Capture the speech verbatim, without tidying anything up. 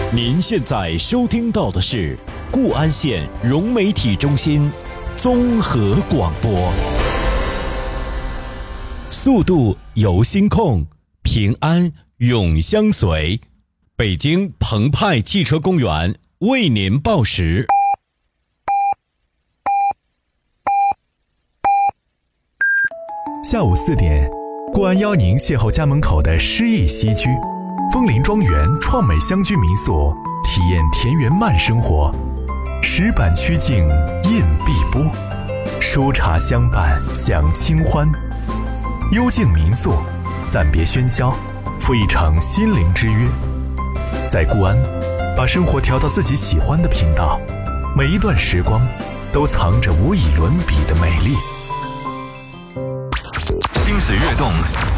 您现在收听到的是固安县融媒体中心综合广播。速度由心控，平安永相随。北京澎湃汽车公园为您报时。 下午四点，固安邀您邂逅家门口的诗意西居，枫林庄园创美乡居民宿，体验田园慢生活。石板曲径印碧波，书茶相伴享清欢。幽静民宿，暂别喧嚣，赴一场心灵之约。在固安，把生活调到自己喜欢的频道，每一段时光都藏着无以伦比的美丽。 心随悦动，